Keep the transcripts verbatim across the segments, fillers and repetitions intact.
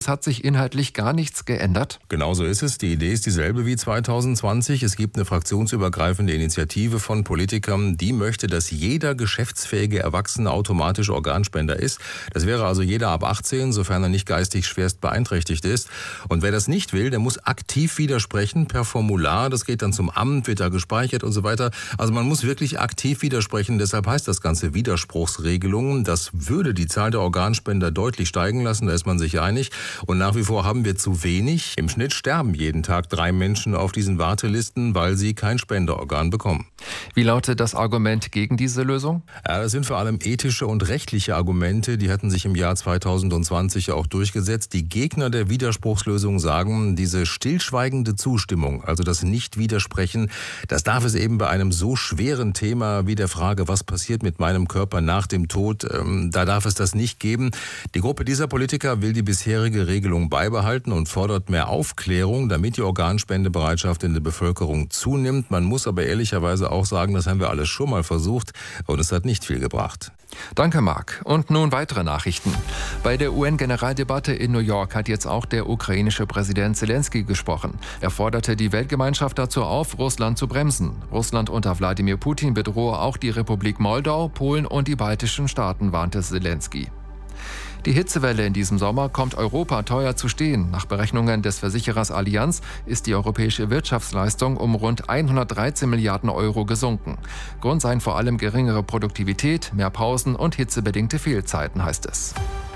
Es hat sich inhaltlich gar nichts geändert. Genau so ist es. Die Idee ist dieselbe wie zweitausendzwanzig. Es gibt eine fraktionsübergreifende Initiative von Politikern, die möchte, dass jeder geschäftsfähige Erwachsene automatisch Organspender ist. Das wäre also jeder ab achtzehn, sofern er nicht geistig schwerst beeinträchtigt ist. Und wer das nicht will, der muss aktiv widersprechen per Formular. Das geht dann zum Amt, wird da gespeichert und so weiter. Also man muss wirklich aktiv widersprechen. Deshalb heißt das Ganze Widerspruchsregelungen. Das würde die Zahl der Organspender deutlich steigen lassen. Da ist man sich einig. Und nach wie vor haben wir zu wenig. Im Schnitt sterben jeden Tag drei Menschen auf diesen Wartelisten, weil sie kein Spenderorgan bekommen. Wie lautet das Argument gegen diese Lösung? Ja, das sind vor allem ethische und rechtliche Argumente. Die hatten sich im Jahr zweitausendzwanzig auch durchgesetzt. Die Gegner der Widerspruchslösung sagen, diese stillschweigende Zustimmung, also das Nicht-Widersprechen, das darf es eben bei einem so schweren Thema wie der Frage, was passiert mit meinem Körper nach dem Tod, ähm, da darf es das nicht geben. Die Gruppe dieser Politiker will die bisherige Regelung beibehalten und fordert mehr Aufklärung, damit die Organspendebereitschaft in der Bevölkerung zunimmt. Man muss aber ehrlicherweise auch sagen, das haben wir alles schon mal versucht und es hat nicht viel gebracht. Danke, Marc. Und nun weitere Nachrichten. Bei der U N-Generaldebatte in New York hat jetzt auch der ukrainische Präsident Zelensky gesprochen. Er forderte die Weltgemeinschaft dazu auf, Russland zu bremsen. Russland unter Wladimir Putin bedrohe auch die Republik Moldau, Polen und die baltischen Staaten, warnte Zelensky. Die Hitzewelle in diesem Sommer kommt Europa teuer zu stehen. Nach Berechnungen des Versicherers Allianz ist die europäische Wirtschaftsleistung um rund hundertdreizehn Milliarden Euro gesunken. Grund seien vor allem geringere Produktivität, mehr Pausen und hitzebedingte Fehlzeiten, heißt es.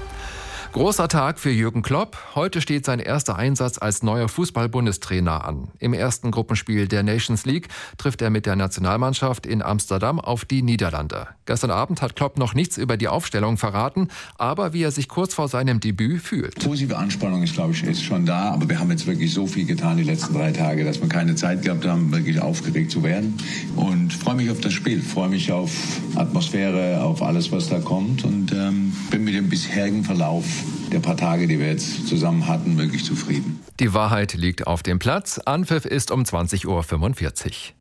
Großer Tag für Jürgen Klopp. Heute steht sein erster Einsatz als neuer Fußball-Bundestrainer an. Im ersten Gruppenspiel der Nations League trifft er mit der Nationalmannschaft in Amsterdam auf die Niederlande. Gestern Abend hat Klopp noch nichts über die Aufstellung verraten, aber wie er sich kurz vor seinem Debüt fühlt. Positive Anspannung ist, glaube ich, ist schon da, aber wir haben jetzt wirklich so viel getan die letzten drei Tage, dass wir keine Zeit gehabt haben, wirklich aufgeregt zu werden. Und freue mich auf das Spiel, freue mich auf Atmosphäre, auf alles, was da kommt und ähm, bin mit dem bisherigen Verlauf der paar Tage, die wir jetzt zusammen hatten, wirklich zufrieden. Die Wahrheit liegt auf dem Platz. Anpfiff ist um zwanzig Uhr fünfundvierzig.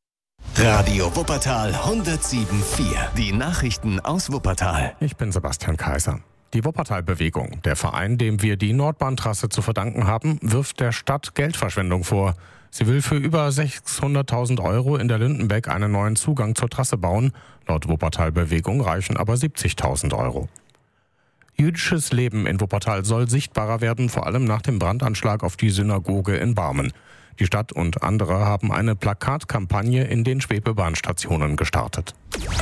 Radio Wuppertal hundertsieben Komma vier. Die Nachrichten aus Wuppertal. Ich bin Sebastian Kaiser. Die Wuppertal-Bewegung, der Verein, dem wir die Nordbahntrasse zu verdanken haben, wirft der Stadt Geldverschwendung vor. Sie will für über sechshunderttausend Euro in der Lündenbeck einen neuen Zugang zur Trasse bauen. Laut Wuppertal-Bewegung reichen aber siebzigtausend Euro. Jüdisches Leben in Wuppertal soll sichtbarer werden, vor allem nach dem Brandanschlag auf die Synagoge in Barmen. Die Stadt und andere haben eine Plakatkampagne in den Schwebebahnstationen gestartet.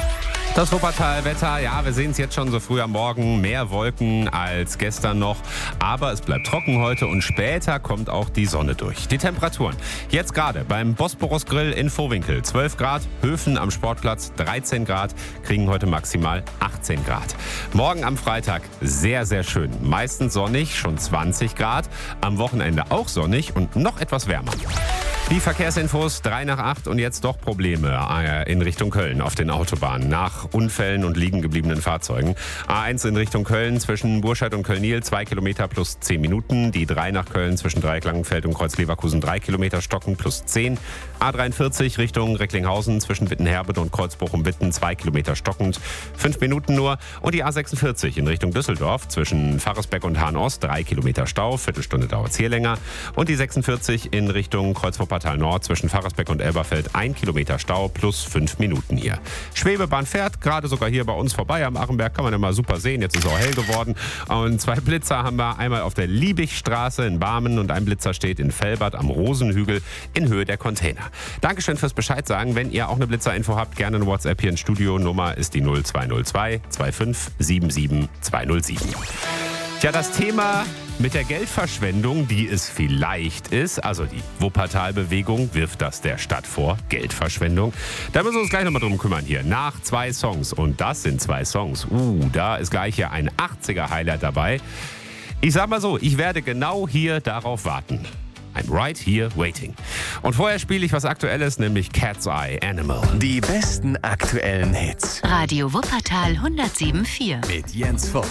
Das Wuppertal-Wetter, ja, wir sehen es jetzt schon so früh am Morgen, mehr Wolken als gestern noch, aber es bleibt trocken heute und später kommt auch die Sonne durch. Die Temperaturen, jetzt gerade beim Bosporus Grill in Vohwinkel zwölf Grad, Höfen am Sportplatz dreizehn Grad, kriegen heute maximal achtzehn Grad. Morgen am Freitag sehr, sehr schön, meistens sonnig, schon zwanzig Grad, am Wochenende auch sonnig und noch etwas wärmer. Die Verkehrsinfos, drei nach acht und jetzt doch Probleme in Richtung Köln auf den Autobahnen nach Unfällen und liegen gebliebenen Fahrzeugen. A eins in Richtung Köln zwischen Burscheid und Köln-Niel, zwei Kilometer plus zehn Minuten. Die drei nach Köln zwischen Dreieck-Langenfeld und Kreuz-Leverkusen, drei Kilometer stocken plus zehn. A dreiundvierzig Richtung Recklinghausen zwischen Wittenherbet und Kreuzbruch um Witten, zwei Kilometer stockend, fünf Minuten nur. Und die A sechsundvierzig in Richtung Düsseldorf zwischen Pfarrersbeck und Hahn-Ost, drei Kilometer Stau, Viertelstunde dauert es hier länger. Und die sechsundvierzig in Richtung Kreuzwuppertal Nord zwischen Pfarrersbeck und Elberfeld, ein Kilometer Stau plus fünf Minuten hier. Schwebebahn fährt gerade sogar hier bei uns vorbei am Achenberg, kann man immer super sehen. Jetzt ist es auch hell geworden. Und zwei Blitzer haben wir, einmal auf der Liebichstraße in Barmen und ein Blitzer steht in Velbert am Rosenhügel in Höhe der Container. Dankeschön fürs Bescheid sagen. Wenn ihr auch eine Blitzerinfo habt, gerne eine WhatsApp hier ins Studio. Nummer ist die null zwei null zwei zwei fünf sieben sieben zwei null sieben. Tja, das Thema mit der Geldverschwendung, die es vielleicht ist, also die Wuppertal-Bewegung wirft das der Stadt vor, Geldverschwendung. Da müssen wir uns gleich nochmal drum kümmern hier. Nach zwei Songs, und das sind zwei Songs, uh, da ist gleich hier ein achtziger-Highlight dabei. Ich sag mal so, ich werde genau hier darauf warten. I'm right here waiting. Und vorher spiele ich was Aktuelles, nämlich Cat's Eye Animal. Die besten aktuellen Hits. Radio Wuppertal hundertsieben Komma vier. Mit Jens Vogt.